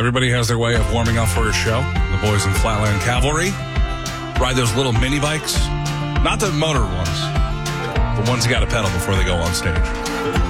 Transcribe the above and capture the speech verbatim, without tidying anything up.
Everybody has their way of warming up for a show. The boys in Flatland Cavalry ride those little mini bikes. Not the motor ones. The ones you got to pedal before they go on stage.